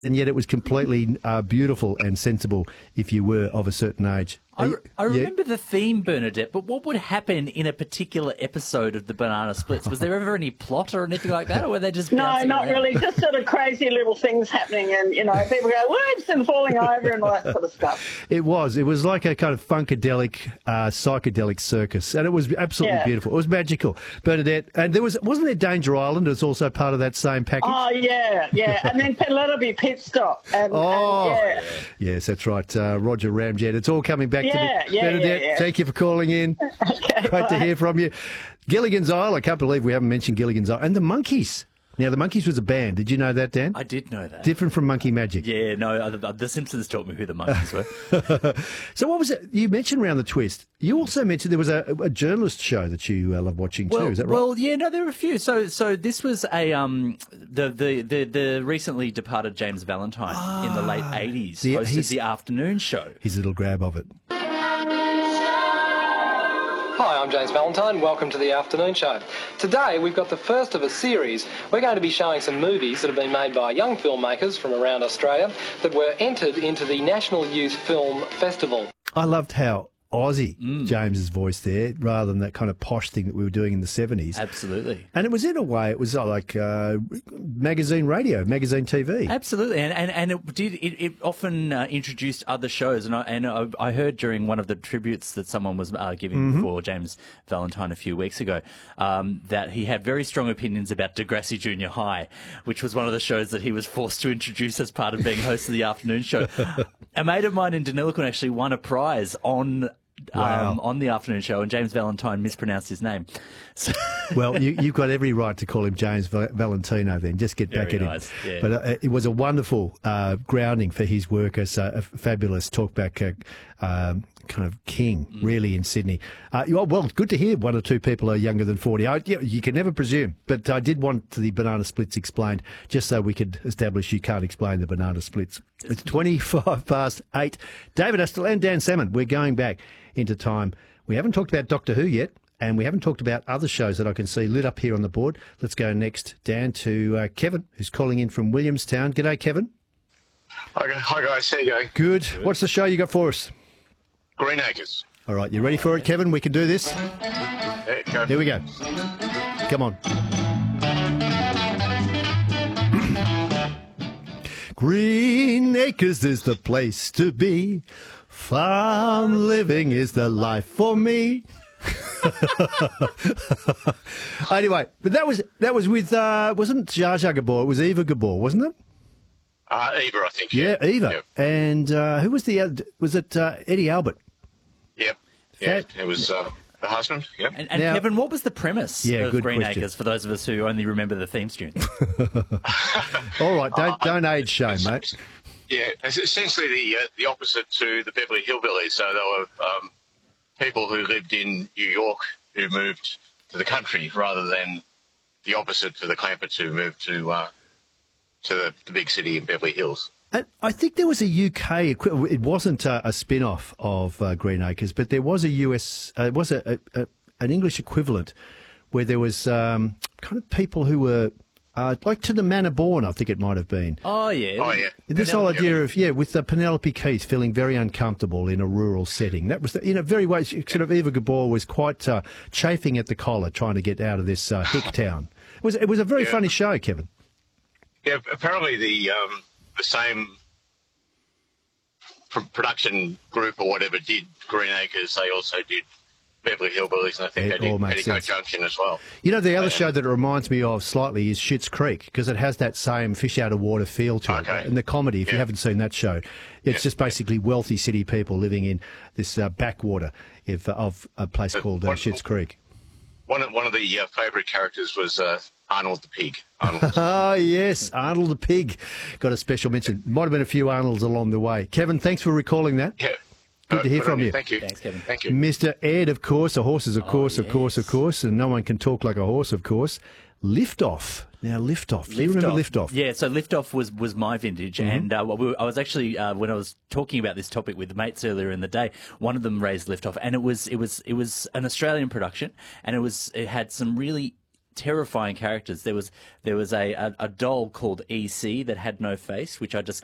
and yet it was completely beautiful and sensible if you were of a certain age. I remember the theme, Bernadette, but what would happen in a particular episode of the Banana Splits? Was there ever any plot or anything like that, or were they just No, not really. Just sort of crazy little things happening, and people go whoops and falling over and all that sort of stuff. It was like a kind of funkadelic, psychedelic circus, and it was absolutely beautiful. It was magical, Bernadette. And wasn't there Danger Island? It was also part of that same package. Oh yeah, and then Penelope Pit Stop. Yes, that's right. Roger Ramjet. It's all coming back to me. Bernadette, thank you for calling in. Okay, Great to hear from you. Gilligan's Island. I can't believe we haven't mentioned Gilligan's Island. And the Monkees. Now, the Monkees was a band. Did you know that, Dan? I did know that. Different from Monkey Magic. Yeah, no, the Simpsons taught me who the Monkees were. So what was it? You mentioned Round the Twist. You also mentioned there was a journalist show that you love watching too. Is that right? Well, yeah, no, there were a few. So this was the recently departed James Valentine in the late 80s hosted the afternoon show. His little grab of it. Hi, I'm James Valentine. Welcome to the afternoon show. Today we've got the first of a series. We're going to be showing some movies that have been made by young filmmakers from around Australia that were entered into the National Youth Film Festival. I loved how Aussie James's voice there, rather than that kind of posh thing that we were doing in the 70s. Absolutely. And it was, in a way, it was like magazine radio, magazine TV. Absolutely. And it often introduced other shows. And I heard during one of the tributes that someone was giving for James Valentine a few weeks ago that he had very strong opinions about Degrassi Junior High, which was one of the shows that he was forced to introduce as part of being host of the afternoon show. A mate of mine in Deniliquin actually won a prize on the afternoon show, and James Valentine mispronounced his name. So well, you've got every right to call him James Valentino then. Just get back at him. Yeah. But it was a wonderful grounding for his work as a fabulous talkback kind of king, really, in Sydney. Well, good to hear one or two people are younger than 40. You can never presume, but I did want the Banana Splits explained, just so we could establish you can't explain the Banana Splits. It's 8:25. David Astle and Dan Salmon, we're going back into time. We haven't talked about Doctor Who yet, and we haven't talked about other shows that I can see lit up here on the board. Let's go next, Dan, to Kevin, who's calling in from Williamstown. G'day, Kevin. Hi guys, how you going? Good. What's the show you got for us? Greenacres. All right, you ready for it, Kevin? We can do this. Here we go. Come on. Greenacres is the place to be. Farm living is the life for me. Anyway, but that was with wasn't Jar Jar Gabor? It was Eva Gabor, wasn't it? Eva, I think. Yeah, Eva. Yep. And who was the other? Was it Eddie Albert? Yep. Yeah, it was the husband. Yep. And now, Kevin, what was the premise of Greenacres for those of us who only remember the theme tune? All right, don't age shame, mate. Yeah, it's essentially the opposite to the Beverly Hillbillies. So they were people who lived in New York who moved to the country, rather than the opposite for the Clampetts who moved to the big city in Beverly Hills. And I think there was a UK equivalent. It wasn't a spin-off of Greenacres, but there was a US, was an English equivalent where there was kind of people who were like To the Manor Born, I think it might have been. Oh yeah. This whole idea of with Penelope Keith feeling very uncomfortable in a rural setting. That was in a very way sort of Eva Gabor was quite chafing at the collar, trying to get out of this hick town. It was a very funny show, Kevin. Yeah, apparently the same production group or whatever did Greenacres. They also did Beverly Hillbillies, and I think they did Petticoat Junction as well. You know, the other show that it reminds me of slightly is Schitt's Creek, because it has that same fish out of water feel to it. And the comedy, if you haven't seen that show, it's just basically wealthy city people living in this backwater of a place called Schitt's Creek. One of the favourite characters was Arnold the Pig. Oh, yes, Arnold the Pig got a special mention. Might have been a few Arnolds along the way. Kevin, thanks for recalling that. Yeah. Good to hear from you. Thank you. Thanks, Kevin. Thank you. Mr. Ed, of course. A horse is a course, of course, and no one can talk like a horse, of course. Liftoff. Now, Liftoff. Do you remember Liftoff? Yeah, so Liftoff was my vintage, and I was actually when I was talking about this topic with mates earlier in the day, one of them raised Liftoff, and it was an Australian production, and it had some really terrifying characters. There was a doll called EC that had no face, which I just